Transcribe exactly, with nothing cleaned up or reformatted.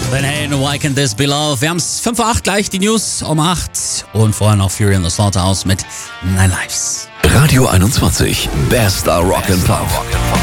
Van Halen, Why Can't This Be Love? Wir haben es fünf Uhr acht gleich, die News um acht und vorher noch Fury in the Slaughterhouse mit Nine Lives. Radio einundzwanzig, Best Rock and Pop.